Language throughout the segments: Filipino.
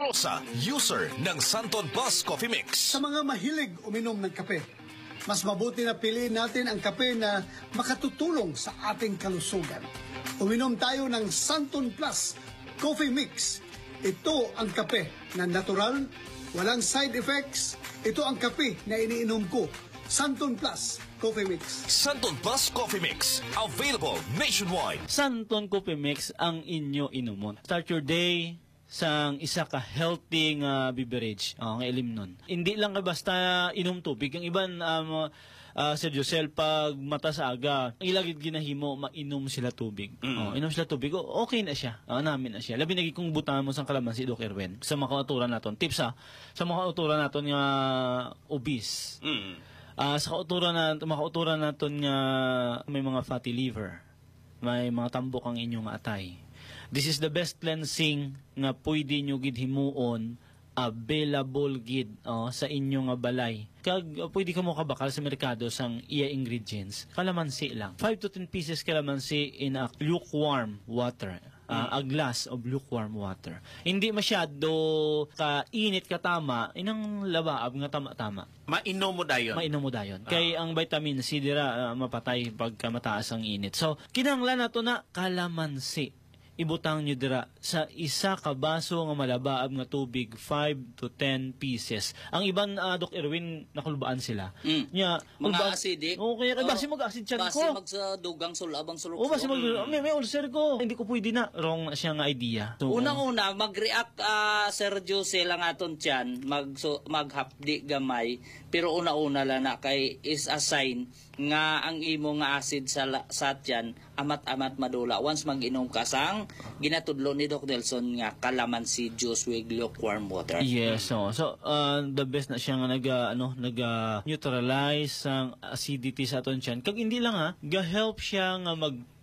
Rosa, user ng Santon Plus Coffee Mix. Sa mga mahilig uminom ng kape, mas mabuti na piliin natin ang kape na makatutulong sa ating kalusugan. Uminom tayo ng Santon Plus Coffee Mix. Ito ang kape na natural, walang side effects. Ito ang kape na iniinom ko. Santon Plus Coffee Mix. Santon Plus Coffee Mix, available nationwide. Santon Coffee Mix ang inyo inumon. Start your day sang isa ka healthy nga beverage. Nga ilim nun. Hindi lang ka basta inom tubig. Ang iban, Sir Josel, pag mata sa aga, ilagid ginahimo, mainom sila tubig. Inom sila tubig, okay na siya. Namin na siya. Labi naging kung butangan mo sang kalamansi, Doc Erwin. Sa makauturan naton. Tips sa makauturan naton nga obese. Sa makauturan naton nga may mga fatty liver. May mga tambok ang inyong atay. This is the best cleansing nga pwede nyo gid himuon, available gid sa inyong balay. Kag pwede ka mo kabakal sa merkado sang iya ingredients. Kalamansi lang. 5 to 10 pieces kalamansi in a lukewarm water. A glass of lukewarm water. Hindi masyado ka-init katama, inang labaab nga tama-tama. Mainom mo dayon. Mainom mo dayon. Kay ang vitamin C dira mapatay pagka mataas ang init. So, kinahanglan nato na kalamansi. Ibutang nyo dira sa isa ka baso nga malabaab nga tubig, 5 to 10 pieces. Ang iban, Doc Erwin, nakulbaan sila. Nya, mga acidic. Okay, basi mag-acid chan ko. Basi magsadugang sulabang sulok. Basi may ulcer ko. Hindi ko pwede na. Wrong siya nga idea. So, unang-una, mag-react Sergio sila nga aton tiyan, maghapdi gamay, pero una-una lang na kay is a sign nga ang imo nga acid sa tiyan amat-amat madula once mag-inom ka sang ginatudlo ni Doc Nelson nga kalamansi juice with lukewarm water. Yes, so the best na siya nga naga neutralize ang acidity sa aton tiyan. Kag hindi lang ga-help siya nga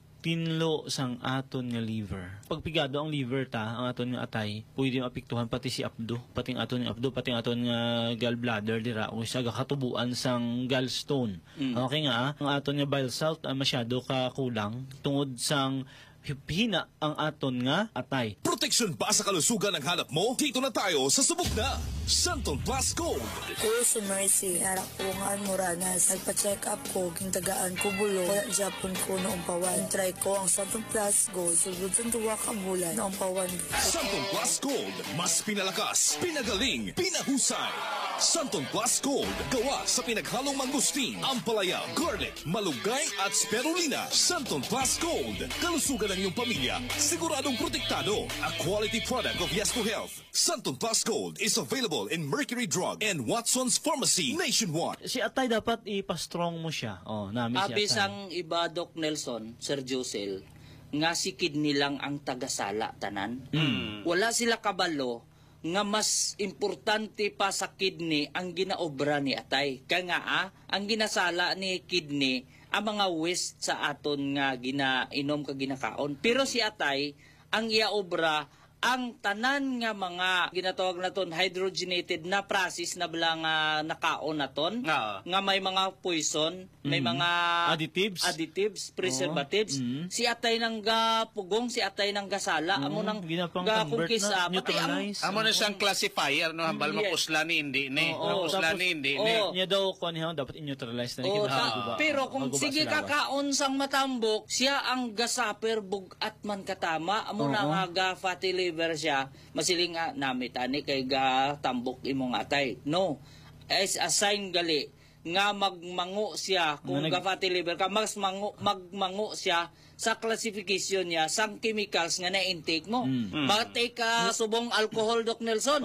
tinlo sang aton nga liver. Pag pigado ang liver ang aton nga atay, pwede maapektuhan pati si abdo, pati ang aton nga gallbladder dira o siya katubuan sang gallstone. Okay nga, ang aton nga bile salt masyado ka kulang tungod sang hina ang aton nga atay. Protection ba sa kalusugan ang hanap mo? Dito na tayo sa subok na Santon Plus Gold. Kuya si Mercy, harap ko nga Moranas. Nagpa-check up ko, gintagaan ko bulo. Kaya Japon ko noong pawan. Try ko ang Santon Plus Gold. Sugod sa tuwa ka bulan noong pawan. Santon Plus Gold. Mas pinalakas, pinagaling, pinahusay. Santon Plus Gold. Gawa sa pinaghalong mangustin, ampalaya, garlic, malunggay at spirulina. Santon Plus Gold. Kalusugan ng iyong pamilya, siguradong protektado. A quality product of Yes to Health. Santon Plus Gold is available in Mercury Drug and Watson's Pharmacy nationwide. Si atay dapat ipa-strong mo siya. Namin si atay. Abis ang iba, Doc Nelson, Sir Josel, nga si kidney lang ang tagasala tanan. Wala sila kabalo nga mas importante pa sa kidney ang ginaobra ni atay. Kaya nga ang ginasala ni kidney ang mga waste sa aton nga ginainom ka ginakaon. Pero si atay, ang iya obra, ang tanan nga mga ginatawag naton hydrogenated na process na bala nga nakaon naton nga may mga poison, may mga additives, preservatives. Si atay nang gapugong, si atay nang gasala, amo nang gakungkisa, amo na siyang classifier no hambal mapusla ni hindi ni. Mapusla ni hindi ni. Niya daw kon dapat i-neutralize na pero kung sige kakaon sang matambok, siya ang gasaper bugat man katama, amo na nga fatty liver siya, masiling nga namitani kay tambok imong atay. No, as a sign gali nga magmango siya kung fatty liver ka, magmango siya sa classification niya sang chemicals nga na-intake mo. Bakit ka subong alcohol, Doc Nelson?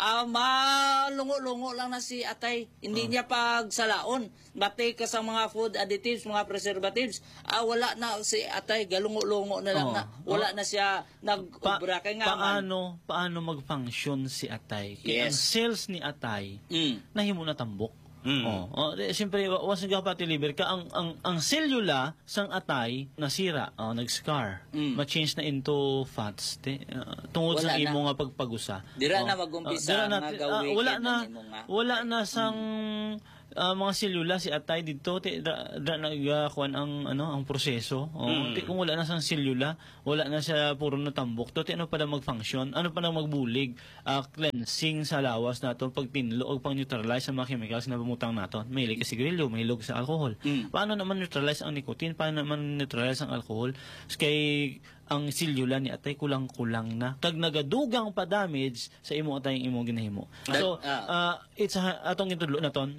Malungo-lungo lang na si atay. Hindi niya pagsalaon. Bakit ka sa mga food additives, mga preservatives, wala na si atay, galungo-lungo na lang na. Wala na siya nag-ubra. Paano mag-function si atay? Kaya ang cells ni atay, nahimo na tambok. Siyempre, once nagkapati liver ka, ang cellula sang atay nasira, nag-scar, ma-change na into fats, tungod sa imo nga pagpagusa. Dira na mag-umpisa nga gawin. Wala na sang mga selula si atay dito nagakuan ang proseso. Kung wala na sang selula, wala na siya puro na tambok. To ano pa na mag-function, ano pa na magbulig, cleansing sa lawas naton, pagtinlo o pang-neutralize sa mga chemicals na bumutang naton. Mahilig ka sigarilyo, mahilig sa alcohol. Paano naman neutralize ang nicotine? Paano naman neutralize ang alcohol? Kay ang selula ni atay kulang-kulang na. Kag nagadugang pa damage sa imo atay imo ginahimo. So it's atong intudlo naton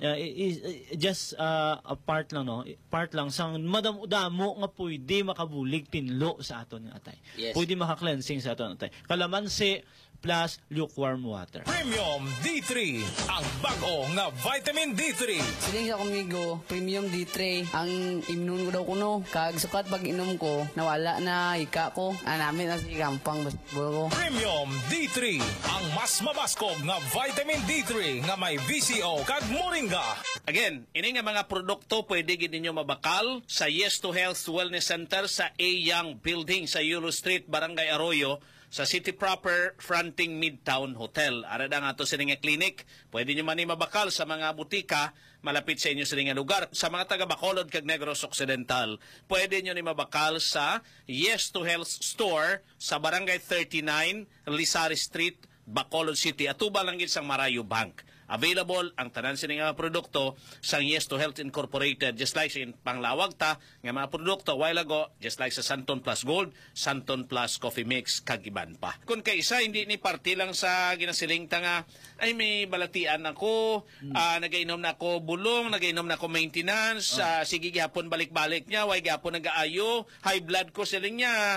just a part lang part lang sang madamo nga pwede makabulig tinlo sa aton nga atay. Yes. Pwede maka-cleansing sa aton atay. Kalamansi plus lukewarm water. Premium D3, ang bago nga vitamin D3. Siling sa kumigo, Premium D3. Ang immune ko daw kuno. Kag sukat pag inom ko, nawala na hika ko. Namin na si Kampang basbol ko. Premium D3, ang mas mabaskog nga vitamin D3 nga may VCO kag moringa. Again, ini nga mga produkto pwede gid ninyo mabakal sa Yes to Health Wellness Center sa A. Young Building sa Yulo Street, Barangay Arroyo, sa City Proper Fronting Midtown Hotel. Ara da nga to sa nga clinic. Pwede nyo man mabakal sa mga butika malapit sa inyo sa nga lugar. Sa mga taga Bacolod kag Negros Occidental, pwede nyo ni mabakal sa Yes to Health Store sa Barangay 39, Lisari Street, Bacolod City. Atuba lang gid sang Marayo Bank. Available ang tanan sa nga produkto sa Yes to Health Incorporated, just like sa panglawag ta nga mga produkto while ago, just like sa Santon Plus Gold, Santon Plus Coffee Mix, kag iban pa. Kung kaysa hindi ni party lang sa ginasiling ta nga ay may balatian ako, nagainom na ako bulong, nagainom na ako maintenance, sige gyapon balik-balik niya, way gyapon nagaayo, high blood ko siling niya,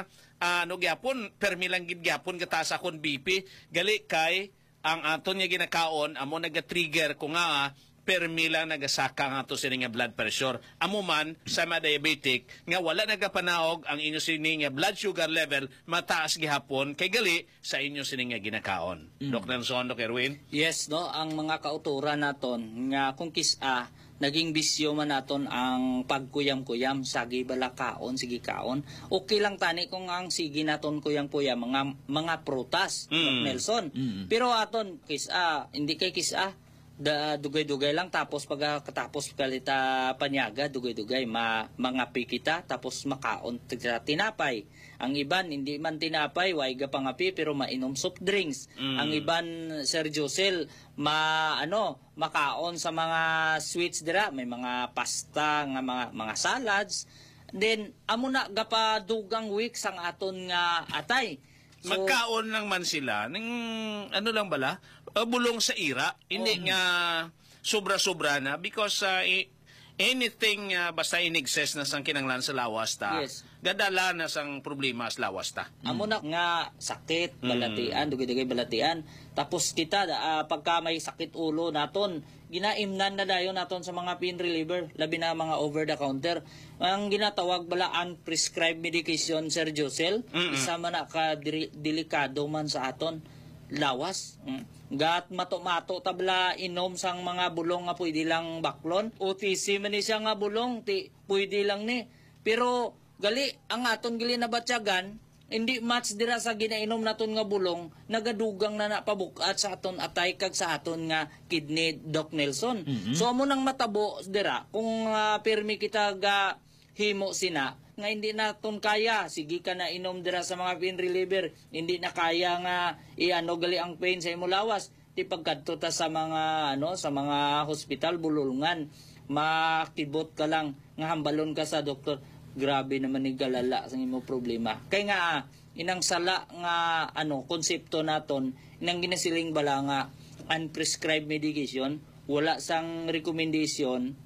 gyapon permi lang gid gyapon gataas akon BP, gali kay ang aton nga ginakaon amo naga-trigger ko nga permi lang nagasaka nga to sini nga blood pressure. Amo man sa mga diabetic nga wala nagapanaog ang inyo sini nga blood sugar level mataas gihapon kay gali sa inyo sini nga ginakaon. Dr. Nelson, Dr. Erwin? Yes, no, ang mga kauturan naton nga kung kisa naging bisyo man naton ang pagkuyam-kuyam sagi balakaon sige kaon. Okay lang tani kung ang sige naton kuyam-kuyam mga prutas, Nelson. Pero aton kisa hindi kay kisa dugay-dugay lang tapos pagkatapos kalita panyaga dugay-dugay mangapi kita tapos makaon tinapay. Ang iban hindi man tinapay way ga pangapi pero mainom soft drinks. Ang iban Sir Josel makaon sa mga sweets dira, may mga pasta nga mga salads. Then amo na gapadugang week sang aton nga atay. So, magkaon lang man sila ng lang bala bulong sa ira, hindi nga sobra-sobra na because anything basta in excess na sang kinanglan sa lawas ta. Yes. Gadala na sang problema sa lawas ta. Amo na nga sakit, balatian, dugay-dugay balatian. Tapos kita pagka may sakit ulo naton, ginaimnan na dayon naton sa mga pain reliever, labi na mga over the counter. Ang ginatawag bala unprescribed medication, Sir Josel, isa man na ka delikado man sa aton lawas. Gat mato-mato tabla inom sang mga bulong nga pwede lang baklon. OTC man ni siya nga bulong, pwede lang ni. Pero gali ang aton gili na batyagan, hindi match dira sa ginainom naton nga bulong, nagadugang na napabukat sa aton atay kag sa aton nga kidney, Doc Nelson. So amo nang matabo dira kung permi kita ga himo sina nga hindi naton kaya, sige ka na inom dira sa mga pain reliever, hindi na kaya nga gali ang pain sa imo lawas, di pagkadto ta sa mga sa mga hospital bululngan, makibot ka lang nga hambalon ka sa doktor. Grabe naman ni galala sa imo problema. Kay nga inang sala nga konsepto naton, inang ginasiling bala nga unprescribed medication, wala sang recommendation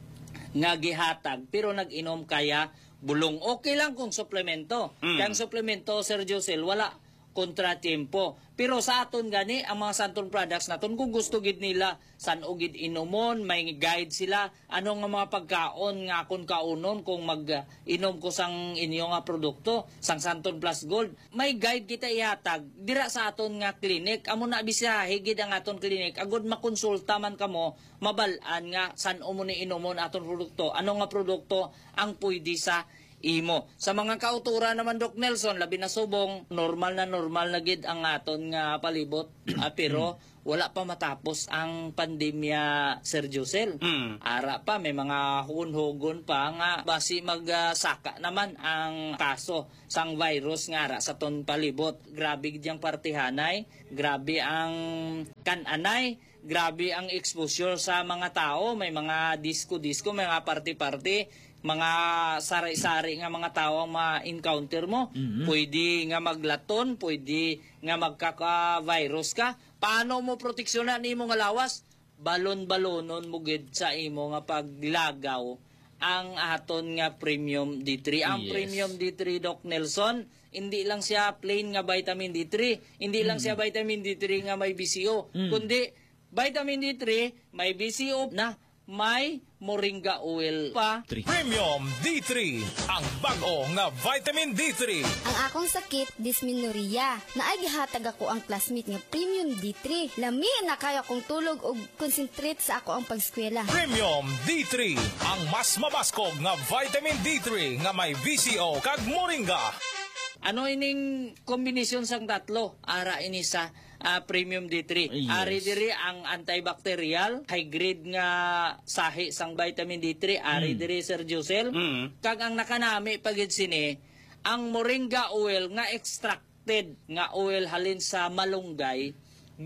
nga gihatag pero nag-inom kaya bulong. Okay lang kung suplemento. Kang suplemento, Sir Josel, wala kontratiempo. Pero sa aton gani, ang mga Santon products naton, kung gusto gid nila, san o gid inomon, may guide sila, ano nga mga pagkaon nga akon kaunon kung mag-inom ko sang inyo nga produkto, sang Santon Plus Gold, may guide kita ihatag, dira sa aton nga klinik, amo na bisahe gid ang aton klinik, agud makonsulta man kamo, mabalaan nga san o mo ni inomon aton produkto, ano nga produkto ang pwede sa imo. Sa mga kautura naman, Doc Nelson, labi na subong, normal na gid ang aton nga palibot. Pero wala pa matapos ang pandemya, Sir Josel. Ara pa, may mga hunhugon pa nga basi magsaka naman ang kaso sang virus nga ara sa ton palibot. Grabe gid yang partihanay, grabe ang kananay, grabe ang exposure sa mga tao, may mga disco-disco, may mga party-party, mga sari-sari nga mga tao ang ma-encounter mo. Pwede nga maglaton, pwede nga magkaka-virus ka. Paano mo proteksyonan imo nga lawas? Balon-balonon mo gid sa imo nga paglagaw ang aton nga Premium D3. Ang Premium D3, Doc Nelson, hindi lang siya plain nga vitamin D3, hindi lang siya vitamin D3 nga may BCO, kundi vitamin D3 may BCO na may moringa oil pa. Premium D3, ang bago nga vitamin D3. Ang akong sakit, dysmenorrhea. Naay gihatag ako ang classmate nga Premium D3. Lami na kaya kong tulog og concentrate sa ako ang pagskwela. Premium D3, ang mas mabaskog nga vitamin D3 nga may VCO kag moringa. Ano ining kombinasyon sang tatlo? Ara ini sa Premium D3. Ari diri ang antibacterial, high grade nga sahi sang vitamin D3. Ari diri, Sir Josel. Kag ang nakanami pagid sini, ang moringa oil nga extracted nga oil halin sa malunggay,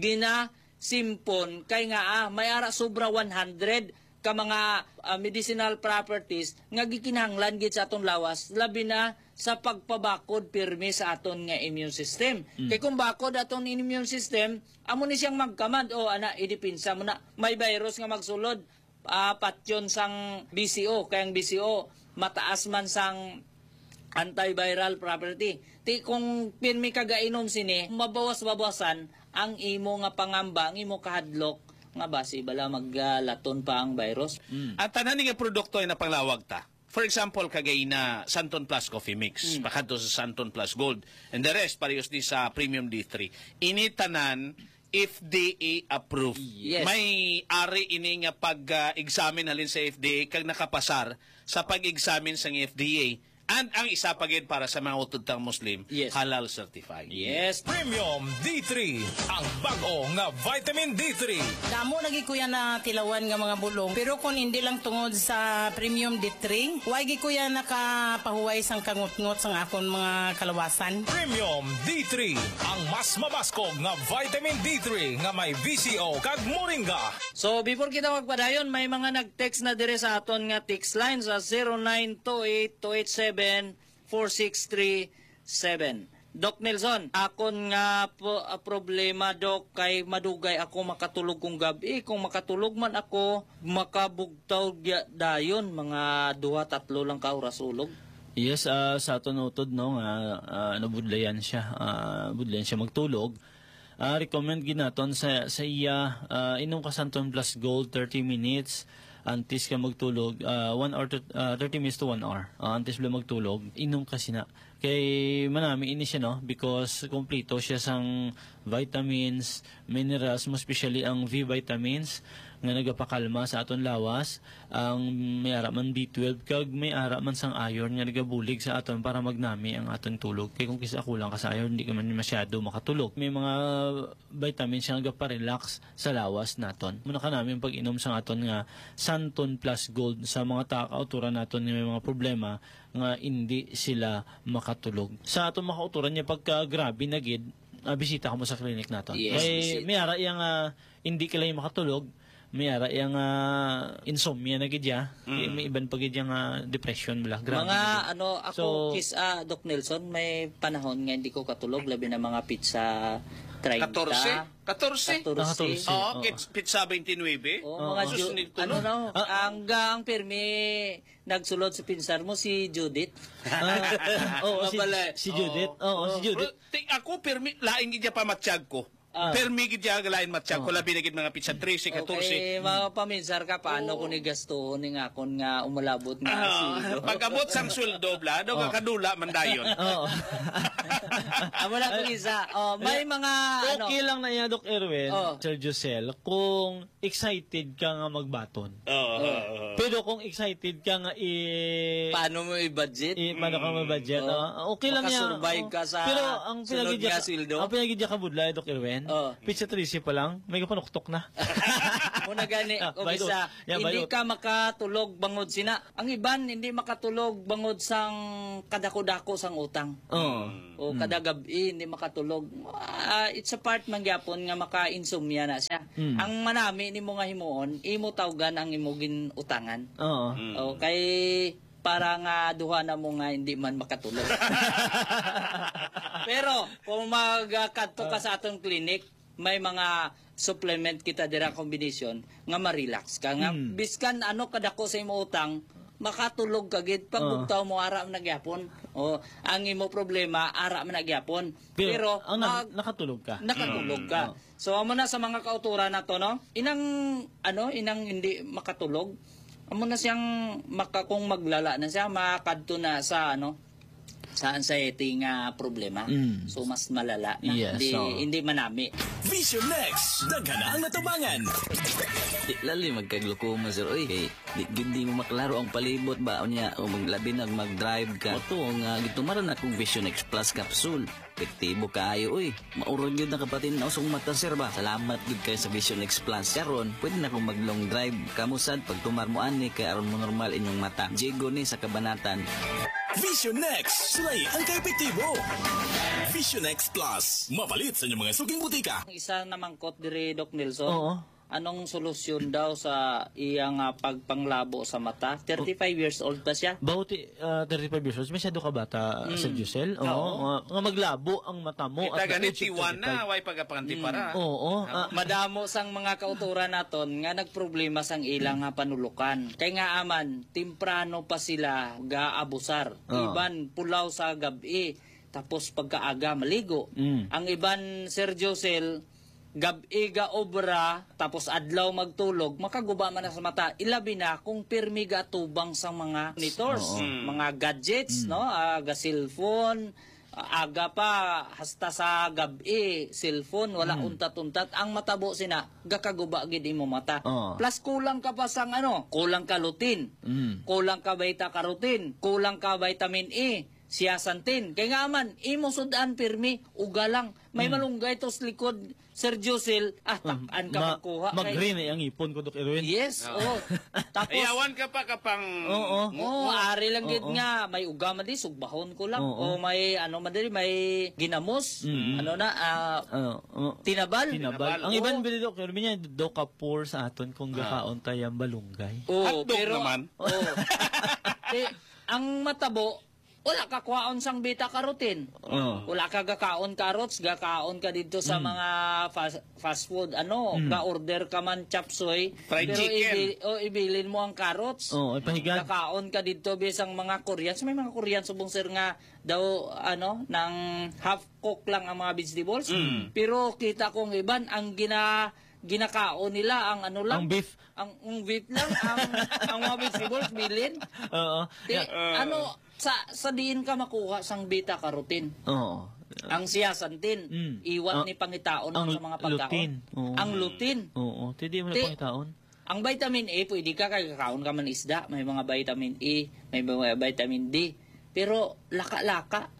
simpon kay nga may ara sobra 100 ka mga medicinal properties nga gikinahanglan gid sa aton lawas, labi na sa pagpabakod pirmi sa aton nga immune system. Kay kung bakod aton immune system, amo ni siyang magkamad o ana idipinsa mo na may virus nga magsulod, patyon sang BCO, kay ang BCO mataas man sang antiviral property. Ti kung pirmi kagainom sini, mabawas-bawasan ang imo nga pangamba, ang imo kahadlok nga basi bala maglaton pa ang virus. At tanan nga produkto ay napanglawag ta. For example, kagay na Santon Plus Coffee Mix, pakadto sa Santon Plus Gold, and the rest parehas di sa Premium D3. Ini tanan FDA approved. Yes. May ari ini nga pag-examine halin sa FDA kag nakapasar sa pag-examine sa FDA. And ang isa pagid para sa mga utudtang Muslim, halal certified. Yes. Premium D3, ang bago nga vitamin D3. Damo lagi kuya na tilawan nga mga bulong. Pero kung hindi lang tungod sa Premium D3, wagi kuya nakapahuway sang kangut-ngut sang akon mga kalawasan. Premium D3, ang mas mabaskog nga vitamin D3 nga may VCO kag moringa. So before kita magpadayon, may mga nag-text na dire sa aton nga text line sa 0928-287-4637. Doc Nelson, akon nga problema, Doc, kay madugay ako makatulog kong gabi. Kung makatulog man ako, makabugtaw dayon, mga 2-3 lang ka oras ulog. Yes, sa aton utod no nga nabudlayan siya. Budlayan siya magtulog. Recommend ginaton sa iya inom ka Santon Plus Gold 30 minutes antes ka magtulog, 1 hour to 30 minutes to 1 hour. Antes bala magtulog, inom ka sina. Kay manami ini siya no because kompleto siya sang vitamins, minerals, mo especially ang V vitamins nga nagapakalma sa aton lawas, ang may ara man B12 kag may ara man sang iron nga nagabulig sa aton para magnami ang aton tulog. Kay kung kisa kulang ka sa iron, hindi ka man masyado makatulog. May mga vitamins nga nagaparelax sa lawas naton. Muna ka namin pag-inom sa aton nga Santon Plus Gold sa mga kauturan naton nga may mga problema nga hindi sila makatulog. Sa aton makauturan niya pagka grabe na gid, bisita ka mo sa clinic naton. Yes, kay may ara yang hindi ka lang makatulog, may ara yang insomnia na gid ya. May iban pa gid yang depression bala. Grabe. Mga ako Doc Nelson, may panahon nga hindi ko katulog, labi na mga pizza 30. 14? 14. Oo, pizza 29. Mga hanggang pirmi nagsulod sa pinsar mo si Judith. Si Judith. Si Judith. Ako pirmi laing gid pa matsyag ko. Permi gid ya galain matya ko labi na gid mga pizza 13 14. Okay, mga paminsar ka, paano ko ni gasto ni nga kon nga umulabot nga sildo. Pag-abot sang sweldo blado ka kadula man dayon. Oo. Amo na ko isa. May mga Okay lang na yan, Doc Erwin, Sir Josel, kung excited ka nga magbaton. Pero kung excited ka nga paano mo i-budget? Paano ka mag-budget? Okay lang yan. Makasurvive ka sa pero ang sunod nga sweldo. Ang pinagidya ka budlay, Doc Erwin, pizza 13 pa lang, may kapanuktok na. Muna gani, o isa, hindi ka makatulog bangod sina. Ang iban, hindi makatulog bangod sang kadako-dako sang utang. O kada gabi, hindi makatulog. It's a part man gyapon nga maka-insomnia na siya. Ang manami ni mo nga himuon, imo tawgan ang imugin utangan. O kay para nga duha na mo nga hindi man makatulog. Pero kung magkadto ka sa atong clinic, may mga supplement kita dira kombinasyon nga ma-relax ka nga biskan ano kadako sa imo utang makatulog ka gid pag bugtaw mo ara man nagyapon. O ang imo problema ara man nagyapon. Pero nakatulog ka. Nakatulog ka. So amo na sa mga kauturan nato no. Inang hindi makatulog. Amo na siyang kung maglala na siya makadto na sa sa anxiety nga problema. So mas malala na. Hindi manami. Vision Next, daghan ang natubangan. Di lali magkagluko mo sir. Oy, hindi mo maklaro ang palibot ba niya o maglabi na mag-drive ka. Oto nga gitumaran akong Vision X Plus capsule. Epektibo kaayo oy. Maurog yun na kapatid na usong mata sir ba. Salamat gud kayo sa Vision X Plus. Karon, pwede na akong mag-long drive. Kamusad pag tumar mo ani kay aron mo normal inyong mata. Jigo ni sa kabanatan. Vision Next, sulay ang kaepektibo. Vision X Plus, mapalit sa inyong mga suging butika. Isa namang kot diri Doc Nelson. Anong solusyon daw sa iyang pagpanglabo sa mata? 35 years old pa siya? Bauti 35 years old. Masyado ka bata, Sir Josel. Nga maglabo ang mata mo. Kita ganit tiwan na, way pagapanti para. Madamo sang mga kauturan naton nga nagproblema sang ilang panulukan. Kay nga aman, temprano pa sila gaabusar. Iban pulaw sa gabi, tapos pagkaaga maligo. Ang iban, Sir Josel, gabi ga obra tapos adlaw magtulog makaguba man na sa mata ilabi na kung pirmi ga tubang sa mga monitors mga gadgets aga cellphone aga pa hasta sa gabi cellphone wala untat-untat ang matabo sina gakaguba gid imo mata plus kulang ka pa sang kulang ka lutein kulang ka beta carotene kulang ka vitamin E siyasantin kay nga man imo sudan pirmi uga lang may malunggay tos likod Sir Josel, takan ka magkuha. Mag-green ang ipon ko, Dok Erwin. Yes, Tapos, ayawan ka pa kapang... ari lang gid nga. May ugama di, sugbahon ko lang. O may, may ginamos. Tinabal. Ang iban bili, Dok Erwin niya, Dokapur sa aton kung gakaon tayang balunggay. Hotdog naman. Ang matabo, wala ka kuhaon sang beta carotene. Wala ka gakaon carrots, gakaon ka dito sa mga fast food. Ga-order ka man chop suey. Fried chicken. Ibilin mo ang carrots. Gakaon ka dito bisang mga Koreans. May mga Koreans subong sir nga daw nang half cook lang ang mga vegetables. Pero kita kong iban ang ginakaon nila ang lang. Ang beef. Ang beef lang ang mga vegetables bilin. Sa diin ka makuha sang beta carotene. Ang siyasantin, iwan ni pangitaon sa mga pagkaon. Ang lutein. Hindi mo na pangitaon. Ang vitamin A, pwede ka kakaon ka man isda. May mga vitamin E, may mga vitamin D. Pero laka-laka.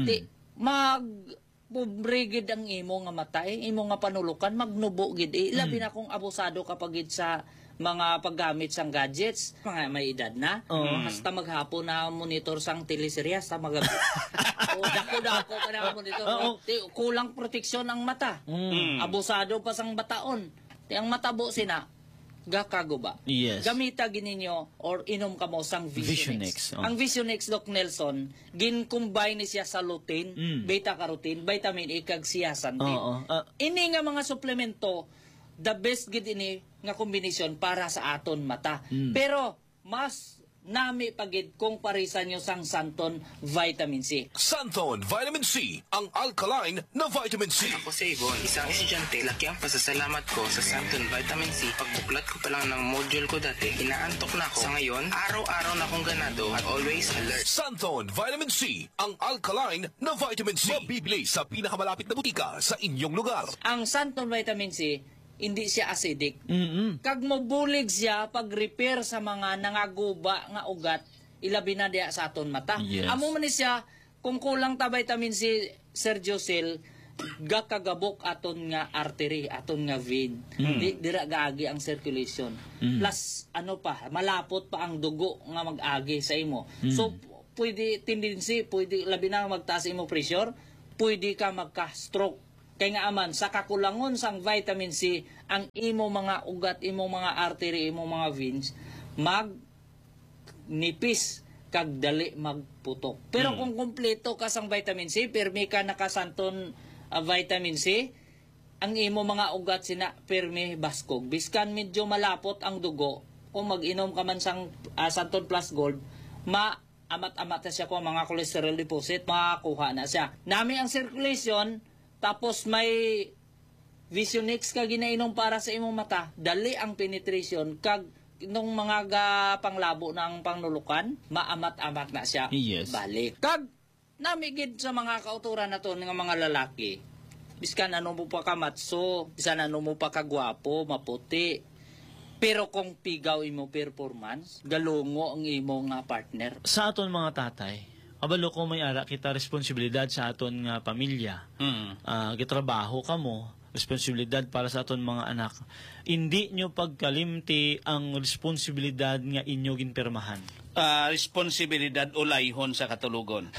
Pubrigid ang imo nga mata, imo nga panulukan, magnubo gid. Labi na kung abusado kapag gid sa mga paggamit sang gadgets, mga may edad na, hasta maghapon na monitor sang teleserye, hasta magabi. Dako-dako ka na monitor. Kulang proteksyon ang mata. Abusado pa sang bataon. Ang matabo sina, gakaguba. Yes. Gamita gininyo or inom ka mo sang Vision X. Ang Vision X, Doc Nelson, gin-combine siya sa lutein, beta carotene, vitamin E, kag siyasantin. Ini nga mga suplemento, the best gid ini nga kombinasyon para sa aton mata. Pero mas nami pagid kung parisan nyo sang Santon Vitamin C. Santon Vitamin C, ang alkaline na vitamin C. Ako si Ibon, isang estudyante. Laki ang pasasalamat ko sa Santon Vitamin C. Pagbuklat ko pa lang ng module ko dati, inaantok na ako. Sa ngayon, araw-araw na akong ganado at always alert. Santon Vitamin C, ang alkaline na vitamin C. Mabibili sa pinakamalapit na butika sa inyong lugar. Ang Santon Vitamin C, hindi siya acidic. Kag mobulig siya pag-repair sa mga nangaguba nga ugat, ilabi na diya sa aton mata. Yes. Amo man ni siya, kung kulang ta vitamin C, Sir Josel, gakagabok aton nga artery, aton nga vein. Dira gaagi ang circulation. Plus, ano pa, malapot pa ang dugo nga mag-agi sa imo. So, pwede tendency, pwede labi na magtaas imo pressure, pwede ka magka-stroke. Kaya nga aman, sa kakulangon sang vitamin C, ang imo mga ugat, imo mga artery, imo mga veins, magnipis, kag dali magputok. Pero kung kumpleto ka sang vitamin C, permi ka nakasanton vitamin C, ang imo mga ugat sina permi baskog. Biskan medyo malapot ang dugo, kung mag-inom ka man sang Santon Plus Gold, amat-amat na siya kung mga cholesterol deposit, makakuha na siya. Nami ang circulation, tapos may Visionix ka ginainom para sa imong mata, dali ang penetration, kag nung mga panglabo ng pangnulukan, maamat-amat na siya balik. Kag namigid sa mga kauturan na to ng mga lalaki, biskan ano mo pa kamatso, biskan ano mo pa kagwapo, maputi, pero kung pigaw imo performance, galungo ang imo nga partner. Sa aton mga tatay, kabalo ko may ara kita responsibilidad sa aton nga pamilya. Gitrabaho ka mo, responsibilidad para sa aton mga anak. Hindi nyo pagkalimti ang responsibilidad nga inyo ginpermahan. Responsibilidad ulayhon sa katulugon.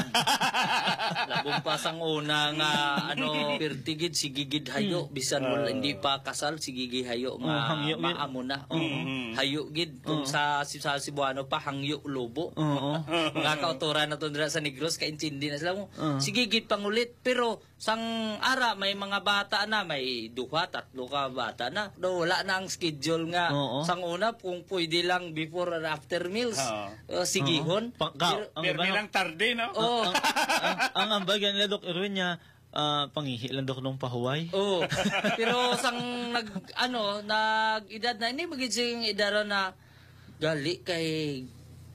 Labong pasang una nga pertigid sigigid hayo bisan wala hindi pa kasal sigigid hayo nga maamo na. Hayo gid kung sa Cebuano pa hangyo lobo. Mga kautoran na dira sa Negros kaintindi na sila mo. Sigigid pangulit pero sang ara may mga bata na, may 2-3 ka bata na. Wala na ang schedule nga sang una kung pwede lang before or after meals. Sigihon. Pero lang tarde, no? Ang ambag yan nila, Dok Erwin niya, pangihi lang Dok nung pahuway. Pero sang nag-edad na, hindi magiging edad na gali kay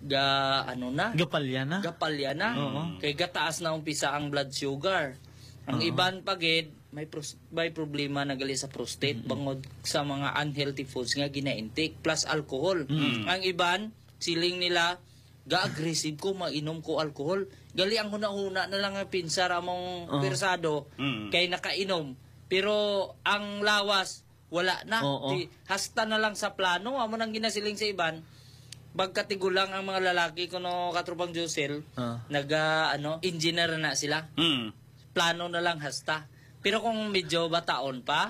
Gapalya na. Kay gataas na umpisa ang blood sugar. Ang iban pagid, may problema na gali sa prostate bangod sa mga unhealthy foods nga gina-intake plus alcohol. Ang iban, siling nila, ga-aggressive ko, mainom ko alcohol. Gali ang huna-huna na lang ang pinsar among persado kay nakainom. Pero ang lawas, wala na. Hasta na lang sa plano. Amo nang ginasiling sa iban. Bagkatigulang ang mga lalaki kuno katrupang Josel, engineer na sila. Plano na lang hasta. Pero kung medyo bataon pa,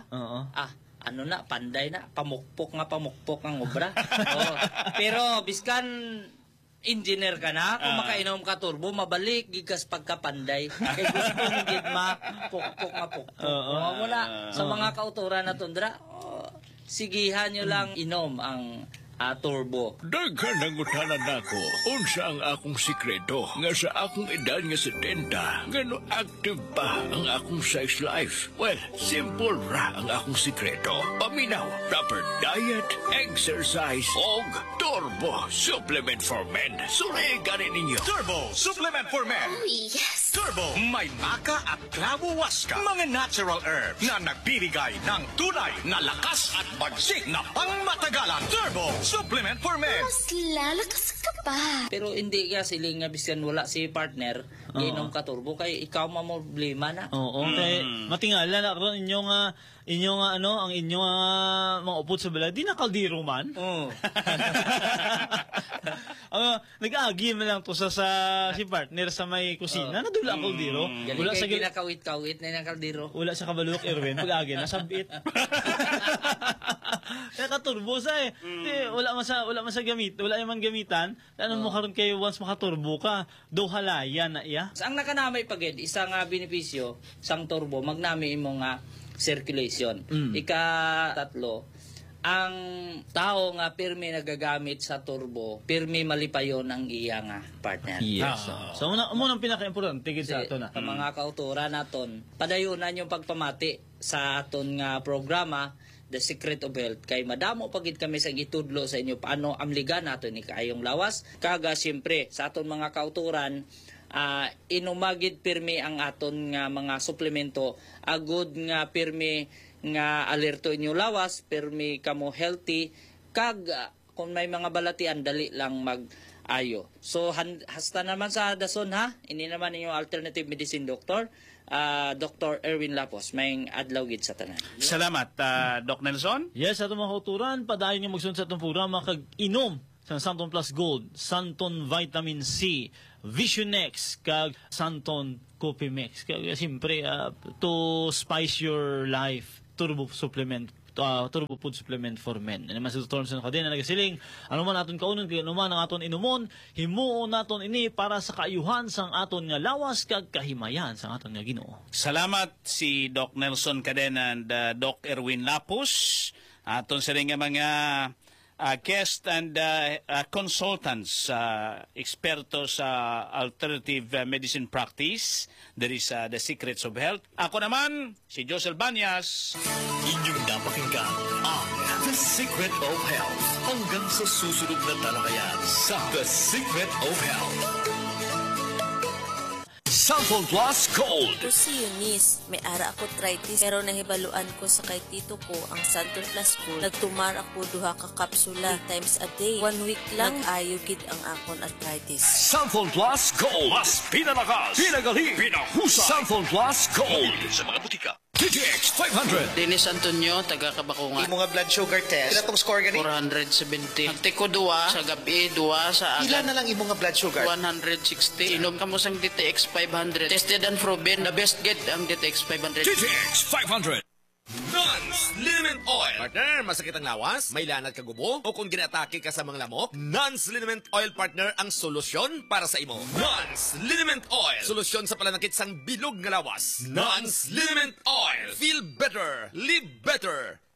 panday na, pamukpok ang obra. Pero biskan engineer ka na, kung makainom ka turbo, mabalik gigas pagkapanday. Kaya gusto mo gid mapukpok nga pukpok. Muna sa mga kauturan na tundra, sigihan nyo lang inom ang turbo. Daghan ang utanan nako. Unsa ang akong sikreto nga sa akong edad nga 70, gano active pa ang akong sex life? Well, simple ra ang akong sikreto. Paminaw, proper diet, exercise, og Turbo Supplement for Men. Surigan ninyo. Turbo Supplement for Men. Oh, yes. Turbo, may maka at klabo waska. Mga natural herbs na nagbibigay ng tunay na lakas at bagsik na pangmatagalan. Turbo Supplement for Men. Mas lalakas ka pa. Pero hindi ka siling nga bisan wala si partner, inom ka turbo kay ikaw problema na. Kay matingala na ron ang inyong mga upod sa balay, di na kaldiro man. Nag-agi man lang to sa si partner sa may kusina, nadula ang kaldiro. Wala sa ginakawit-kawit na yung kaldiro. Wala sa kabalok Erwin, pag-agi na sabit. Kaya katurbo sa wala man sa gamit, wala man gamitan. Ano mo karon kayo once makaturbo ka, do halayan na iya. Ang nakanamay pagid isang benepisyo sang turbo, magnami imo nga circulation. Ika-3, ang tao nga pirmi nagagamit sa turbo, pirmi malipayon ang iya nga partner. Yes. So, munang pinaka-important, tigid sa ato na. Sa mga kautura naton, padayunan yung pagpamati sa aton nga programa, The Secret of Health. Kay madamo pagid kami sa gitudlo sa inyo paano amligan nato ni kaayong lawas. Kaga siyempre sa aton mga kauturan, inumagid pirmi ang aton nga mga suplemento, agud nga pirmi nga alerto inyo lawas, pirmi kamo healthy, kag kung may mga balatian dali lang mag-ayo. So hasta naman sa dason ha, ini naman inyong alternative medicine doctor, Dr. Erwin Lapos, may adlaw gid sa tanan. Salamat, Doc Nelson. Yes, ato mga kauturan, padayon nyo magsunod sa itong programa kag inom sa Santon Plus Gold, Santon Vitamin C, Vision X, kag Santon Coffee Mix. Kag siyempre, to spice your life, turbo food supplement for men. Naman sa Dr. Nelson Cadena nagasiling, ano man aton kaunon, kaya ano man ang aton inumon, himuon naton ini para sa kaayuhan sang aton nga lawas kag kahimayan sang aton nga Ginoo. Salamat si Doc Nelson Cadena and Doc Erwin Lapos. Aton sa nga mga guest and consultants, eksperto sa alternative medicine practice. There is The Secrets of Health. Ako naman, si Josel Banyas. Inyong napakinggan ang The Secret of Health. Hanggang sa susunod na talakayan sa The Secret of Health. Santon Plus Gold. Ako si Eunice. May ara ako arthritis pero nahibaluan ko sa kay tito ko ang Santon Plus Gold. Nagtumar ako duha ka kapsula 3 times a day. 1 week lang ayo gid ang akon arthritis. Santon Plus Gold. Mas pinalakas, pinagaling, pinahusay. Santon Plus Gold. Sa mga butika. TTX 500. Dennis Antonio, taga Kabakungan. Imo nga blood sugar test. Ilatong score gani? 470. Nagtiko 2 sa gabi, 2 sa agad. Ilan na lang imo nga blood sugar? 160. Inom ka mo sang DTX 500. Tested and proven. The best get ang DTX 500. TTX 500. Nance Liniment Oil. Partner, masakit ang lawas? May lanad ka gubo? O kung ginatake ka sa mga lamok? Nance Liniment Oil, partner, ang solusyon para sa imo. Nance Liniment Oil. Solusyon sa palanakit sang bilog nga lawas. Nance Liniment Oil. Feel better. Live better.